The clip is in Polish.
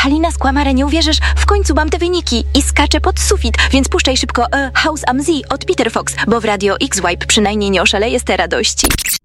Halina, skłamara, nie uwierzysz, w końcu mam te wyniki i skaczę pod sufit, więc puszczaj szybko House Am Z od Peter Fox, bo w Radio X-Wipe przynajmniej nie oszaleje z tej radości.